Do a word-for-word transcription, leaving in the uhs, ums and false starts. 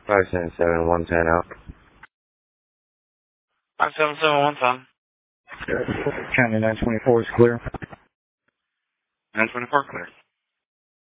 five seven seven, one ten out. five seven seven, one ten. County nine twenty-four is clear. nine twenty-four clear.